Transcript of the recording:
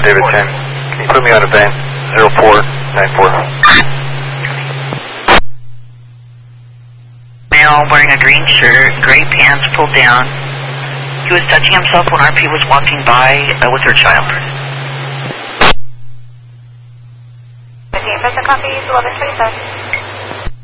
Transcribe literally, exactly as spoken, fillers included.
David ten. Can you put me on a van? zero four nine four. Male wearing a green shirt, gray pants pulled down. He was touching himself when R P was walking by uh, with her child. fifteen percent copy, eleven twenty-seven.